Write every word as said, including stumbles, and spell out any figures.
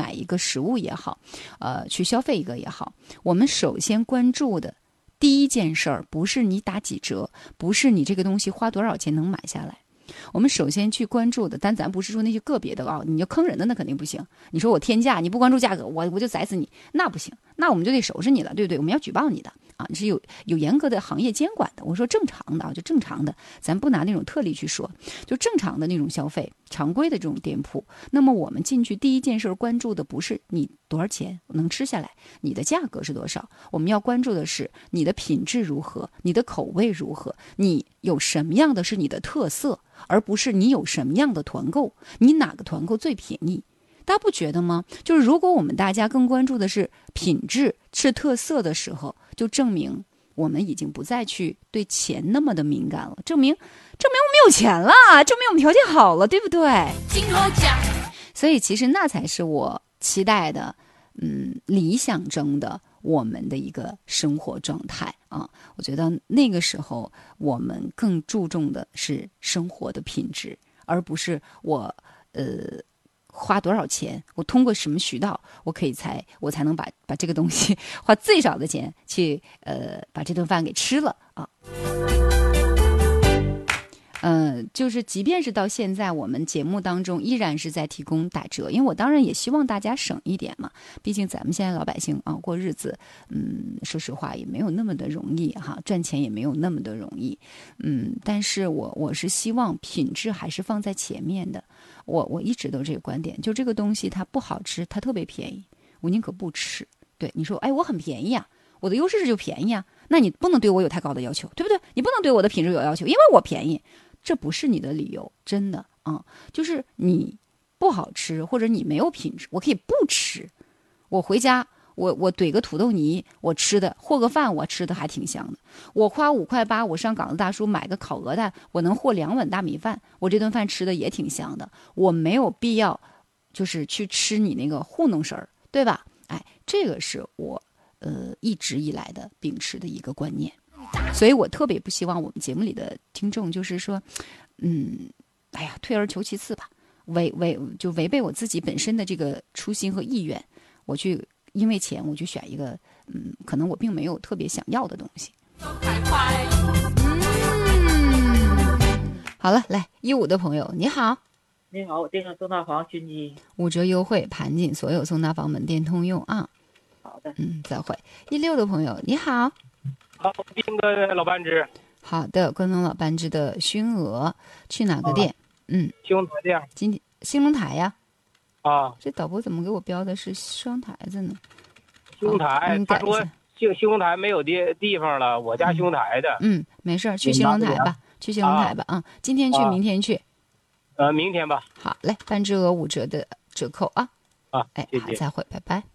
买一个食物也好，呃，去消费一个也好，我们首先关注的第一件事儿，不是你打几折，不是你这个东西花多少钱能买下来。我们首先去关注的，但咱不是说那些个别的啊，你要坑人的那肯定不行。你说我天价，你不关注价格，我我就宰死你，那不行，那我们就得收拾你了，对不对？我们要举报你的啊，你是有有严格的行业监管的。我说正常的啊，就正常的，咱不拿那种特例去说，就正常的那种消费，常规的这种店铺。那么我们进去第一件事关注的不是你多少钱能吃下来，你的价格是多少，我们要关注的是你的品质如何，你的口味如何，你有什么样的是你的特色，而不是你有什么样的团购，你哪个团购最便宜。大家不觉得吗？就是如果我们大家更关注的是品质是特色的时候，就证明我们已经不再去对钱那么的敏感了，证明证明我们有钱了，证明我们条件好了，对不对？所以其实那才是我期待的，嗯，理想中的我们的一个生活状态啊。我觉得那个时候我们更注重的是生活的品质，而不是我呃花多少钱，我通过什么渠道，我可以才我才能把把这个东西花最少的钱去呃把这顿饭给吃了啊。嗯、呃，就是即便是到现在，我们节目当中依然是在提供打折，因为我当然也希望大家省一点嘛，毕竟咱们现在老百姓啊过日子，嗯，说实话也没有那么的容易哈，赚钱也没有那么的容易，嗯，但是我我是希望品质还是放在前面的，我我一直都这个观点，就这个东西它不好吃，它特别便宜，我宁可不吃。对你说，哎，我很便宜啊，我的优势是就便宜啊，那你不能对我有太高的要求，对不对？你不能对我的品质有要求，因为我便宜。这不是你的理由，真的啊、嗯，就是你不好吃或者你没有品质，我可以不吃。我回家，我我怼个土豆泥，我吃的和个饭，我吃的还挺香的。我花五块八，我上港子大叔买个烤鹅蛋，我能和两碗大米饭，我这顿饭吃的也挺香的。我没有必要，就是去吃你那个糊弄食儿，对吧？哎，这个是我呃一直以来的秉持的一个观念。所以我特别不希望我们节目里的听众就是说，嗯，哎呀，退而求其次吧，违违就违背我自己本身的这个初心和意愿，我去因为钱我去选一个，嗯，可能我并没有特别想要的东西。嗯，好了，来一五的朋友，你好。 你好，我订个送大房熏鸡， 五折优惠，盘进所有送大房门店通用啊。 好的， 嗯，再会。一六的朋友，你好。 好，订个老半只。 好的，关东老半只的熏鹅，去哪个店？啊、嗯， 兴隆台店。 今天兴隆台呀。 啊， 这导播怎么给我标的是双台子呢？ 兴隆台，他说兴兴隆台没有地地方了，我家兴隆台的。 嗯，嗯没事，去兴隆台吧，去兴隆台吧啊、嗯！今天去， 啊、 明天去。 呃，明天吧。 好嘞，半只鹅五折的折扣啊。 啊， 哎， 谢谢， 好，再会，拜拜。